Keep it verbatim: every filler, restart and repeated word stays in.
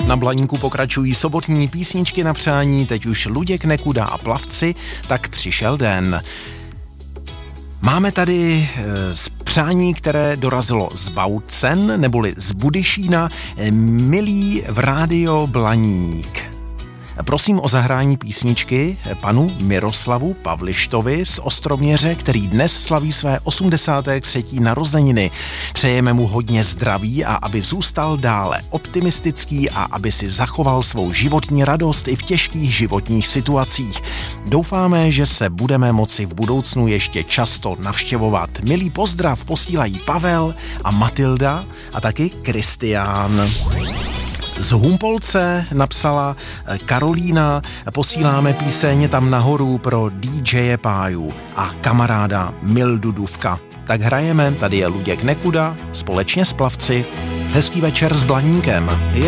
Na Blaníku pokračují sobotní písničky na přání, teď už Luděk Nekuda a Plavci, tak přišel den. Máme tady z přání, které dorazilo z Bautzen, neboli z Budyšína, milý v rádio Blaník. Prosím o zahrání písničky panu Miroslavu Pavlištovi z Ostroměře, který dnes slaví své osmdesáté třetí narozeniny. Přejeme mu hodně zdraví a aby zůstal dále optimistický a aby si zachoval svou životní radost i v těžkých životních situacích. Doufáme, že se budeme moci v budoucnu ještě často navštěvovat. Milý pozdrav posílají Pavel a Matilda a taky Kristián. Z Humpolce napsala Karolína, posíláme píseň tam nahoru pro dý džeje Páju a kamaráda Mildu Duvka. Tak hrajeme, tady je Luděk Nekuda, společně s Plavci. Hezký večer s Blaníkem.